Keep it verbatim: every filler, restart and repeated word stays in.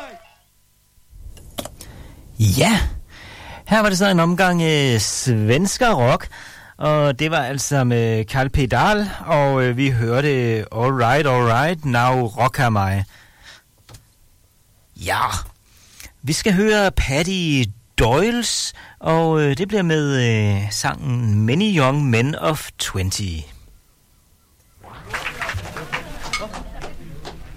Ja, her var det så en omgang øh, svensker rock, og det var altså med Carl Pedal, og øh, vi hørte All Right, All Right, Now Rocker mig. Ja, vi skal høre Patty Doyles, og øh, det bliver med øh, sangen Many Young Men of twenty.